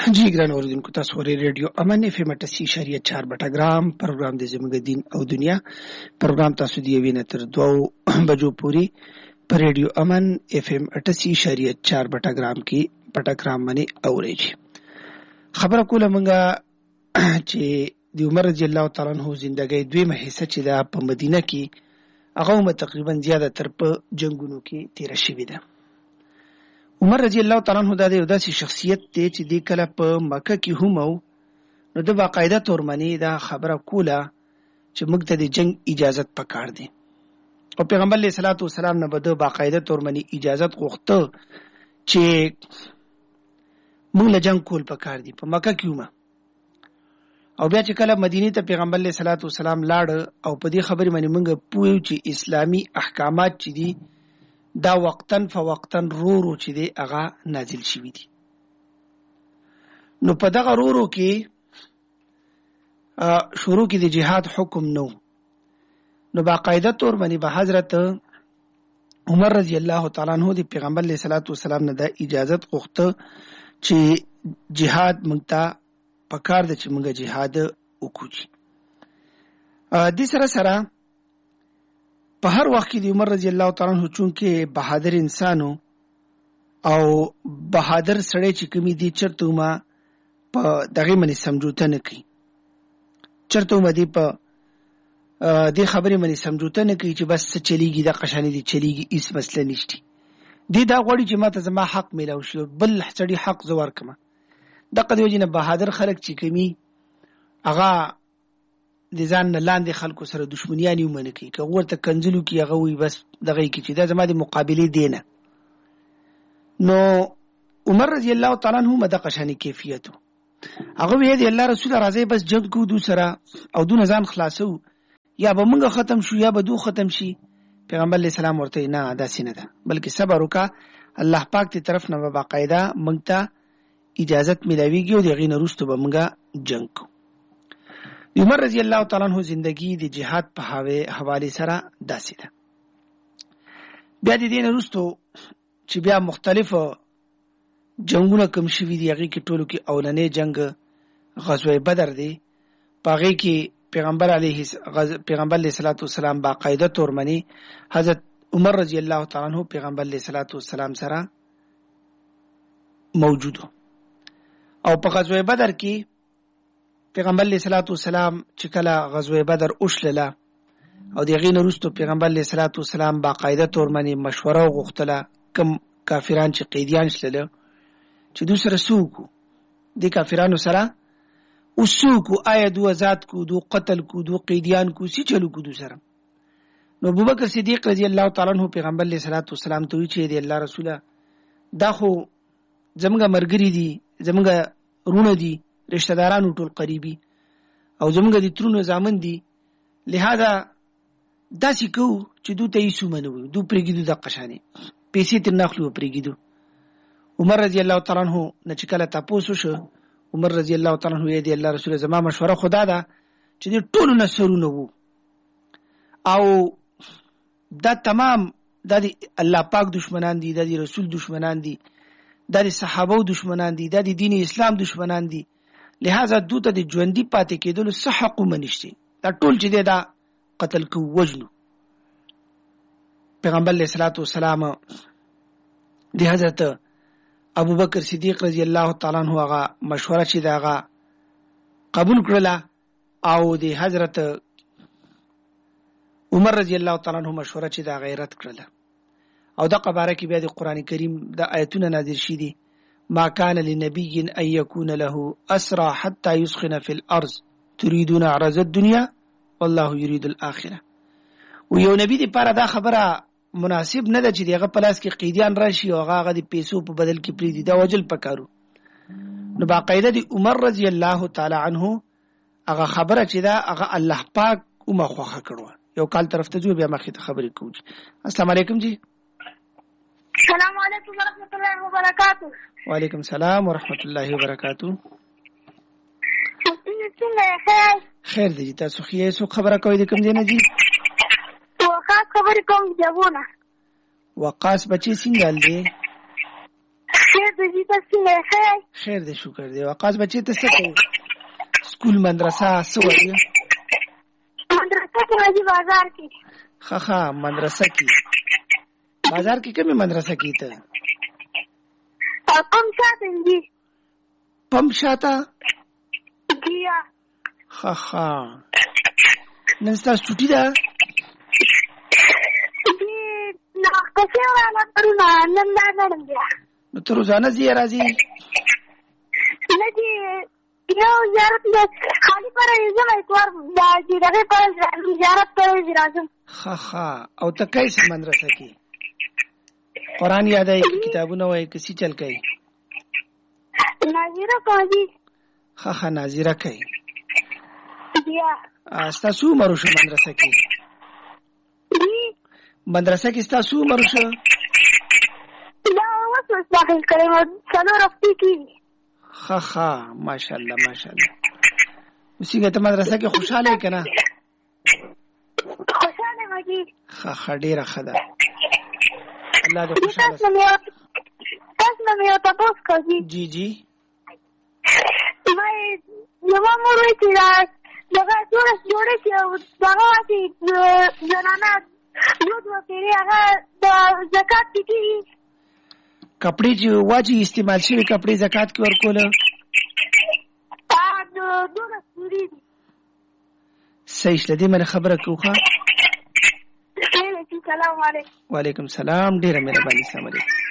जी ګران اوریدونکو تاسو ورې ریډیو امن اف ام 88.4 بټاګرام پروګرام د زموږ دین او دنیا پروګرام تاسو دی وینه تر 2 بجو پوری پر ریډیو امن اف ام 88.4 بټاګرام کې پټاګرام باندې اورېږي. خبره کوله مونږه چې د عمر رضی الله تعالی عنہ ژوندۍ دویمه حصہ چې دا په مدینه کې هغه تقریبا زیاده تر په جنگونو کې تیر شوی ده. عمر رضی الله تعالی عنہ د داسې شخصیت دی چې د کله په مکه کې هم نو د باقاعده تور منی دا خبره کوله چې موږ ته د جنگ اجازت پکار دی او پیغمبر علیه الصلاۃ والسلام نه بده باقاعده تور منی اجازت غوښته چې موږ له جنگ کول پکار دی په مکه کې هم او بیا چې کله مدینه ته پیغمبر علیه الصلاۃ والسلام لاړ او په دې خبرې باندې موږ پوهیو چې اسلامی احکامات چې دي دا وقتن فوقتن رو چې دی هغه نازل شوی دي. نو په دغه رو کې شروع کې د جهاد حکم نو باقاعده تور باندې به حضرت عمر رضی الله تعالی عنہ د پیغمبر علیه الصلاۃ والسلام نه د اجازت غوښته چې جهاد موږ ته پکار د چې موږ جهاد وکړو. د سره په هر وخت کې د عمر رضی الله تعالی عنہ چون کې بهادر انسانو او بهادر سړی چې کومي دي چرته ما په دغه منې سمجوته نه کوي چرته ما دي په دې خبرې منې سمجوته نه کوي چې بس چلیږي د قشانې دي چلیږي هیڅ مسله نشته دي دا غوړي چې ماته زما حق میلاو شي بل سړی حق زور کما دغه دی چې نه بهادر خلک چې کومي هغه د ځان نه لاندې خلکو سره دښمنیان یو منه کوي که ورته کنځلو کې هغه وي بس دغه کې چې دا زما د مقابله دی نه. نو عمر رضی الله تعالی عنہ د قشانی کیفیتو هغه وی دی الله رسول راځي بس جنگ کو دو سره او دو ځان خلاصو یا به موږ ختم شو یا به دو ختم شي. پیغمبر علیه السلام ورته نه داسې نه ده بلکې صبر وکا الله پاک ته طرف نه باقاعده موږ ته اجازت ملاویږي او دغه نه وروسته به موږ جنگ کو. عمر رضی الله تعالی عنہ زندگی د جهاد په حواله سره داسې ده. بیا د دین وروسته چې بیا مختلف جنگونه کوم شوي دي هغه کې ټولو کې اولنې جنگ غزوه بدر دی. پاغه کې پیغمبر علیه الصلاۃ والسلام باقاعده تور منی حضرت عمر رضی الله تعالی عنہ پیغمبر علیه الصلاۃ والسلام سره موجود او په غزوه بدر کې پیغمبر علیه الصلاۃ والسلام چې کله غزوه بدر وشلله او د غین وروسته پیغمبر علیه الصلاۃ والسلام باقاعده تور منی مشوره وغوښتله کم کافران چې قیدیان شلله چې دوی سره سوکو د کافرانو سره وسوکو آیا دو آزاد کو دو قتل کو دو قیدیان کو سی چلو کو دو سره. نو ابوبکر صدیق رضی الله تعالی عنہ پیغمبر علیه الصلاۃ والسلام ته وی چې دی الله رسوله دا خو زمګه مرګری دي زمګه رونه دي رشتہ دارانو ټول قریبي او زمونږ د ترونو زامن دي لہذا داسې کو چې دوی ته یې سومنو دوی پرېږدو د قشانې پیسې تر ناخلو پرېږدو. عمر رضی الله تعالی عنہ نه چې کله تاسو شو عمر رضی الله تعالی عنہ یې دی الله رسول زما مشوره خدا ده چې د ټولو نصرونه وو او دا تمام د الله پاک دشمنان دي د رسول دشمنان دي د صحابه دشمنان دي د دین اسلام دشمنان دي لہذا دوته د ژوندۍ پاتې کېدلو څه حق منشتي دا ټول چې دا قتل کو وجنو. پیغمبر علیه الصلاۃ والسلام د حضرت ابوبکر صدیق رضی الله تعالی عنہ هغه مشوره چې داغه قبول کړله او د حضرت عمر رضی الله تعالی عنہ مشوره چې دا غیرت کړله او د قباره کې بیا د قران کریم د آیتونه نازل شي دي ما كان لنبي أن يكون له أسرى حتى يسخن في الأرض تريدون عرض الدنيا والله يريد الآخرة. ويو نبي دي پاره دا خبره مناسب نه ده چې دغه پلاس کې قیدیان راشي او هغه د پیسو په بدل کې پریدي دا وجل پکارو. نو باقاعده دي عمر رضی الله تعالی عنہ هغه خبره چې دا هغه الله پاک اومه خوخه کړو. یو کال طرف ته جو بیا مخې ته خبرې کوم. السلام علیکم جی. السلام علیکم ورحمۃ اللہ وبرکاتہ. وعلیکم السلام ورحمۃ اللہ وبرکاتہ. خیر دی تاسو خو یې څو خبره کوي د کوم ځای نه جی؟ وقاص خبرې کوم جوونه. وقاص بچی څنګه دی؟ خیر دې تاسو نه خیر دې شکر دې وقاص بچی ته څه کوي سکول مدرسه څه وایي مدرسه کې راځي بازار کې ها مدرسه کې بازار کې کومه مدرسه کې ته کوم شاته دي پم شاته دیا ها نن تاسو چټي ده دې نو څه ولا پرونه نن دا نن بیا نو تر روزانه زی راځي نه دي یو زیارت دې خالی پر یې اتوار دا دې دغه پر زیارت پر راځم ها او ته کیسه مدرسه کې قرآن یادای کی کتابونه وای کسی چل کوي ناظره کوي ها ناظره کوي بیا تاسو مرشه مدرسه کې مدرسه کې تاسو مرشه دا اوس داخل کړم څلور هفته کې ها ماشاءالله وسیګه ته مدرسه کې خوشاله کنا خوشاله مګي ها ډیره خدا الله دې خوشاله تاسو مې یو تاسو کوي جی مې نو مور وی چې دا جوړه چې دا واسي زنانه نو دوه پیری هغه د زکات دي کپڑے چې واجی استعمال شوی کپڑے زکات کې ورکول دوه سوري صحیح لدی مې خبره کوخه السلام علیکم وعلیکم السلام ډیره مهرباني سلام علیکم